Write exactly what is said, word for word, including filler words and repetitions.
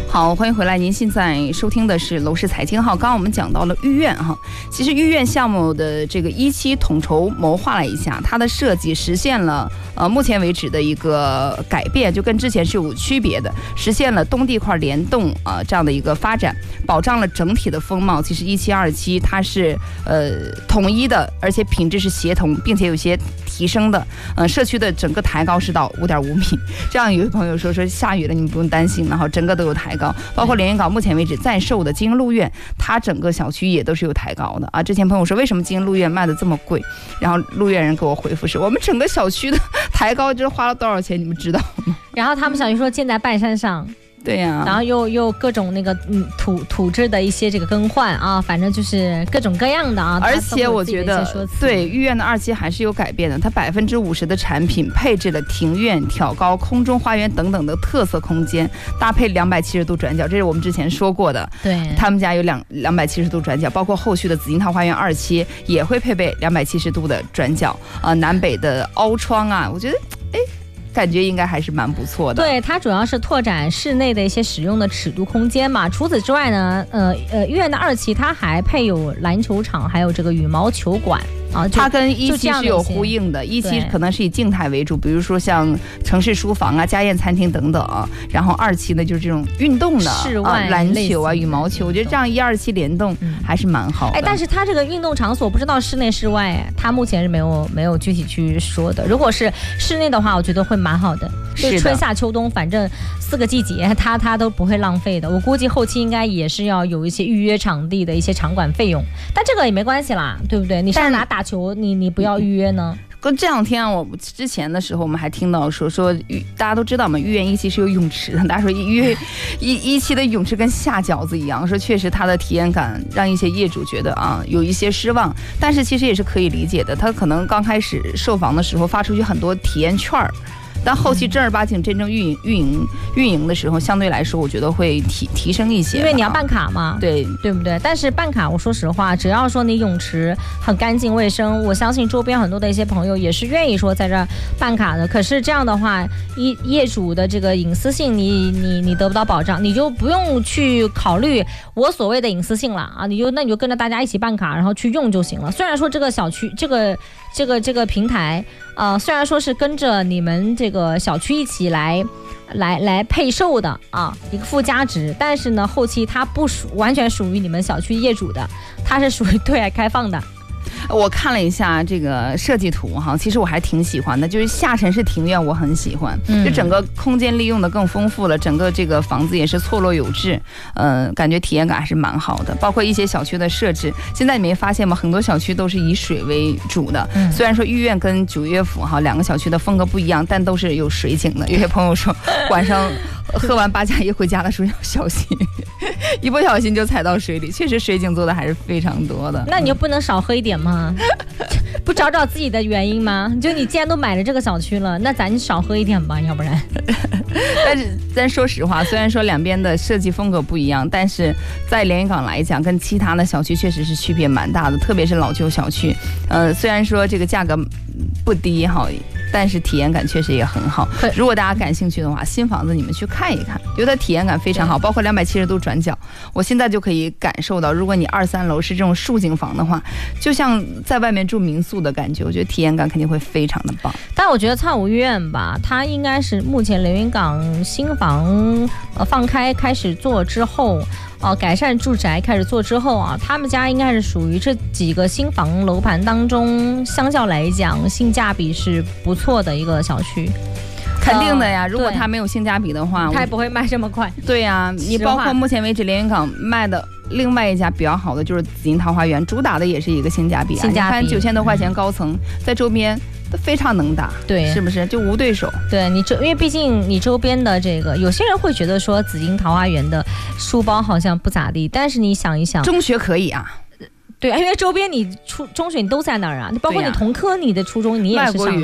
好，欢迎回来。您现在收听的是楼市财经号。刚刚我们讲到了御苑哈，其实御苑项目的这个一期统筹谋划了一下，它的设计实现了呃目前为止的一个改变，就跟之前是有区别的，实现了东地块联动啊、呃、这样的一个发展，保障了整体的风貌。其实一期二期它是呃统一的，而且品质是协同，并且有些提升的。呃，社区的整个抬高是到五点五米，这样有位朋友说说下雨了你们不用担心，然后整个都有抬高。包括连云港目前为止在售的金鹰路苑，它整个小区也都是有抬高的啊。之前朋友说为什么金鹰路苑卖的这么贵，然后路苑人给我回复是我们整个小区的抬高这花了多少钱，你们知道吗？ 然后他们小区说建在半山上。 对呀、啊， 然后又又各种那个嗯土土质的一些这个更换啊，反正就是各种各样的啊。 而且我觉得对御苑的二期还是有改变的，它百分之五十的产品配置了庭院、挑高、空中花园等等的特色空间，搭配两百七十度转角，这是我们之前说过的。 对， 他们家有两两百七十度转角，包括后续的紫金桃花园二期也会配备两百七十度的转角啊、呃，南北的凹窗啊，我觉得哎。感觉应该还是蛮不错的。 对，它主要是拓展室内的一些使用的尺度空间嘛。除此之外呢，呃呃，御苑的二期它还配有篮球场，还有这个羽毛球馆。啊， 它跟一期是有呼应的，一期可能是以静态为主，比如说像城市书房啊、家宴餐厅等等啊，然后二期呢就是这种运动的室外、 啊、篮球啊、羽毛球，我觉得这样一二期联动还是蛮好的。 哎，但是它这个运动场所不知道室内室外，它目前是没有没有具体去说的。如果是室内的话，我觉得会蛮好的，就是春夏秋冬，反正四个季节它它都不会浪费的。我估计后期应该也是要有一些预约场地的一些场馆费用，但这个也没关系啦，对不对？你上哪打球，你你不要预约呢？ 跟这两天我之前的时候，我们还听到说说，大家都知道嘛，御苑一期是有泳池的，大家说御一一期的泳池跟下饺子一样，说确实它的体验感让一些业主觉得啊有一些失望，但是其实也是可以理解的，他可能刚开始售房的时候发出去很多体验券儿。但后期正儿八经真正运营运营运营的时候，相对来说，我觉得会提提升一些， 因为你要办卡嘛， 对对不对？但是办卡，我说实话，只要说你泳池很干净卫生，我相信周边很多的一些朋友也是愿意说在这儿办卡的。可是这样的话，一业主的这个隐私性你，你你你得不到保障，你就不用去考虑我所谓的隐私性了啊！你就那你就跟着大家一起办卡，然后去用就行了。虽然说这个小区这个这个这个平台。呃，虽然说是跟着你们这个小区一起来，来来配售的啊，一个附加值，但是呢，后期它不属完全属于你们小区业主的，它是属于对外开放的。 我看了一下这个设计图哈，其实我还挺喜欢的，就是下沉式庭院我很喜欢，嗯、就整个空间利用的更丰富了，整个这个房子也是错落有致，呃，感觉体验感还是蛮好的。包括一些小区的设置，现在你没发现吗？很多小区都是以水为主的，嗯、虽然说御苑跟九岳府哈两个小区的风格不一样，但都是有水景的。有些朋友说晚上喝完八加一回家的时候要小心，一不小心就踩到水里，确实水景做的还是非常多的。 那你就不能少喝一点吗？不找找自己的原因吗？就你既然都买了这个小区了，那咱少喝一点吧，要不然。 但是咱说实话，虽然说两边的设计风格不一样，但是在连云港来讲，跟其他的小区确实是区别蛮大的，特别是老旧小区。呃，虽然说这个价格不低哈，但是体验感确实也很好。如果大家感兴趣的话，新房子你们去看一看，觉得体验感非常好，包括两百七十度转角，我现在就可以感受到，如果你二三楼是这种竖景房的话，就像在外面住民宿的感觉，我觉得体验感肯定会非常的棒。 但我觉得灿武御苑吧，它应该是目前连云港新房呃放开开始做之后。哦，改善住宅开始做之后啊，他们家应该是属于这几个新房楼盘当中，相较来讲性价比是不错的一个小区。 肯定的呀，呃、如果它没有性价比的话， 它也不会卖这么快。 对呀，你包括目前为止连云港卖的另外一家比较好的就是紫金桃花源，主打的也是一个性价比啊， 性价比， 你看九千多块钱高层，嗯、在周边。都非常能打， 对， 是不是就无对手？ 对你周，因为毕竟你周边的这个，有些人会觉得说紫金桃花源的书包好像不咋地，但是你想一想， 中学可以啊， 对，因为周边你初中学你都在那儿啊，你包括你同科，你的初中你也是上。